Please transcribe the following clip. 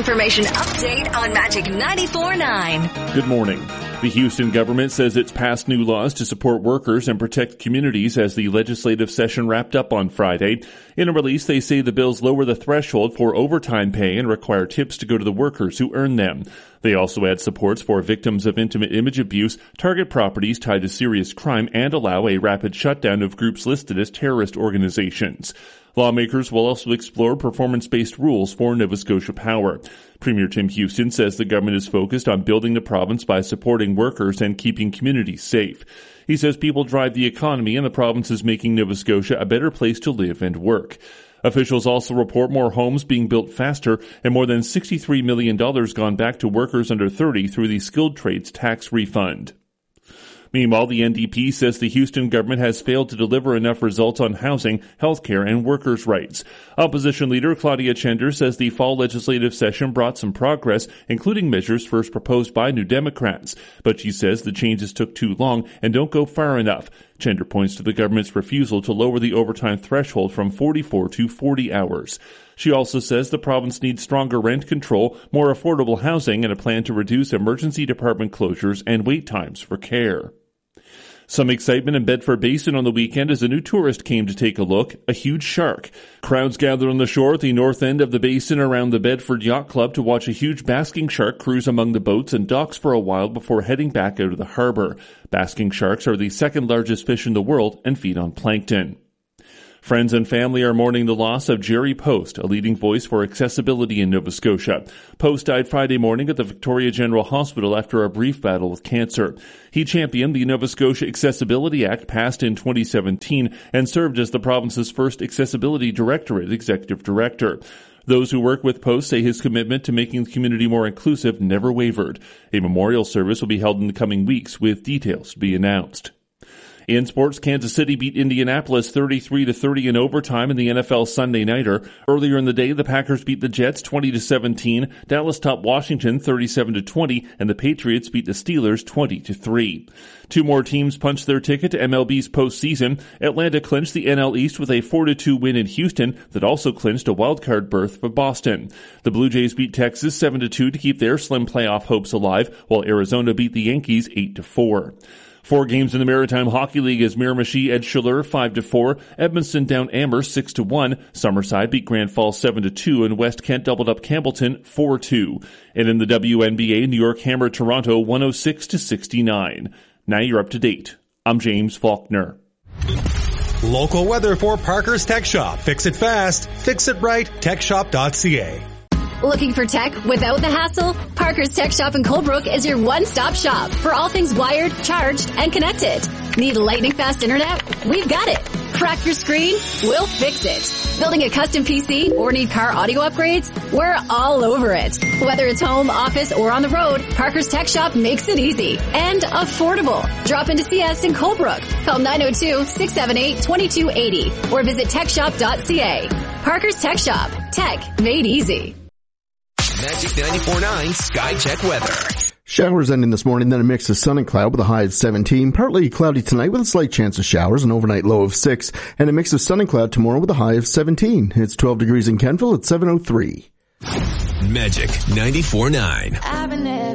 information update on Magic 94.9. Good morning. The Houston government says it's passed new laws to support workers and protect communities as the legislative session wrapped up on Friday. In a release, they say the bills lower the threshold for overtime pay and require tips to go to the workers who earn them. They also add supports for victims of intimate image abuse, target properties tied to serious crime, and allow a rapid shutdown of groups listed as terrorist organizations. Lawmakers will also explore performance-based rules for Nova Scotia Power. Premier Tim Houston says the government is focused on building the province by supporting workers and keeping communities safe. He says people drive the economy and the province is making Nova Scotia a better place to live and work. Officials also report more homes being built faster and more than $63 million gone back to workers under 30 through the skilled trades tax refund. Meanwhile, the NDP says the Houston government has failed to deliver enough results on housing, healthcare, and workers' rights. Opposition leader Claudia Chender says the fall legislative session brought some progress, including measures first proposed by New Democrats. But she says the changes took too long and don't go far enough. Chender points to the government's refusal to lower the overtime threshold from 44 to 40 hours. She also says the province needs stronger rent control, more affordable housing, and a plan to reduce emergency department closures and wait times for care. Some excitement in Bedford Basin on the weekend as a new tourist came to take a look, a huge shark. Crowds gathered on the shore at the north end of the basin around the Bedford Yacht Club to watch a huge basking shark cruise among the boats and docks for a while before heading back out of the harbor. Basking sharks are the second largest fish in the world and feed on plankton. Friends and family are mourning the loss of Jerry Post, a leading voice for accessibility in Nova Scotia. Post died Friday morning at the Victoria General Hospital after a brief battle with cancer. He championed the Nova Scotia Accessibility Act passed in 2017 and served as the province's first Accessibility Directorate Executive Director. Those who work with Post say his commitment to making the community more inclusive never wavered. A memorial service will be held in the coming weeks with details to be announced. In sports, Kansas City beat Indianapolis 33-30 in overtime in the NFL Sunday Nighter. Earlier in the day, the Packers beat the Jets 20-17, Dallas topped Washington 37-20, and the Patriots beat the Steelers 20-3. Two more teams punched their ticket to MLB's postseason. Atlanta clinched the NL East with a 4-2 win in Houston that also clinched a wildcard berth for Boston. The Blue Jays beat Texas 7-2 to keep their slim playoff hopes alive, while Arizona beat the Yankees 8-4. 4 games in the Maritime Hockey League as Miramichi edged Chaleur 5-4, Edmonton down Amherst 6-1, Summerside beat Grand Falls 7-2, and West Kent doubled up Campbellton 4-2. And in the WNBA, New York hammered Toronto 106-69. Now you're up to date. I'm James Faulkner. Local weather for Parker's Tech Shop. Fix it fast. Fix it right. TechShop.ca. Looking for tech without the hassle? Parker's Tech Shop in Colebrook is your one-stop shop for all things wired, charged, and connected. Need lightning-fast internet? We've got it. Crack your screen? We'll fix it. Building a custom PC or need car audio upgrades? We're all over it. Whether it's home, office, or on the road, Parker's Tech Shop makes it easy and affordable. Drop in to see us in Colebrook. Call 902-678-2280 or visit techshop.ca. Parker's Tech Shop. Tech made easy. Magic 94.9 Sky Check weather. Showers ending this morning, then a mix of sun and cloud with a high of 17. Partly cloudy tonight with a slight chance of showers, an overnight low of 6. And a mix of sun and cloud tomorrow with a high of 17. It's 12 degrees in Kentville at 7:03. Magic 94.9.